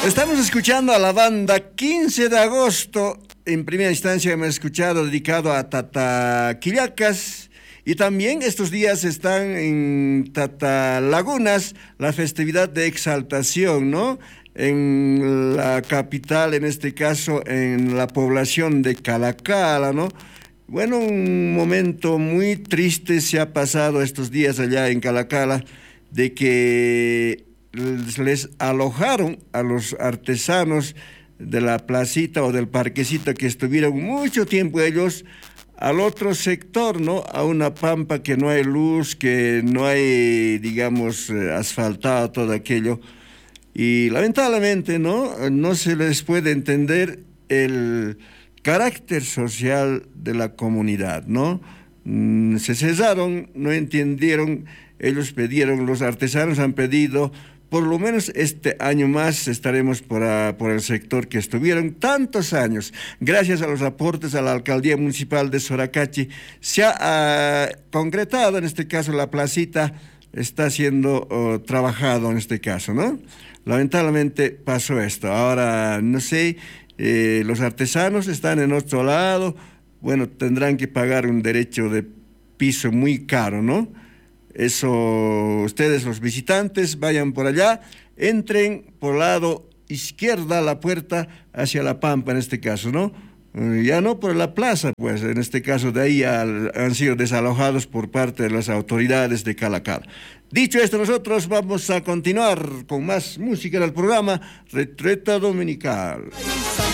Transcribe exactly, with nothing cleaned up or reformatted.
Estamos escuchando a la banda quince de agosto. En primera instancia hemos escuchado dedicado a Tataquillacas. Y también estos días están en Tatalagunas la festividad de exaltación, ¿no? En la capital, en este caso, en la población de Calacala, ¿no? Bueno, un momento muy triste se ha pasado estos días allá en Calacala, de que les alojaron a los artesanos de la placita o del parquecito que estuvieron mucho tiempo ellos al otro sector, ¿no? A una pampa que no hay luz, que no hay, digamos, asfaltado, todo aquello. Y lamentablemente, ¿no? No se les puede entender el carácter social de la comunidad, ¿no? Mm, se cesaron, no entendieron, ellos pidieron, los artesanos han pedido, por lo menos este año más estaremos por, a, por el sector que estuvieron tantos años. Gracias a los aportes a la Alcaldía Municipal de Soracachi, se ha uh, concretado, en este caso, la placita está siendo uh, trabajado en este caso, ¿no? Lamentablemente pasó esto. Ahora, no sé, eh, los artesanos están en otro lado, bueno, tendrán que pagar un derecho de piso muy caro, ¿no? Eso, ustedes los visitantes, vayan por allá, entren por el lado izquierda, la puerta hacia la Pampa en este caso, ¿no? Eh, ya no por la plaza, pues, en este caso de ahí al, han sido desalojados por parte de las autoridades de Calacala. Dicho esto, nosotros vamos a continuar con más música en el programa Retreta Dominical.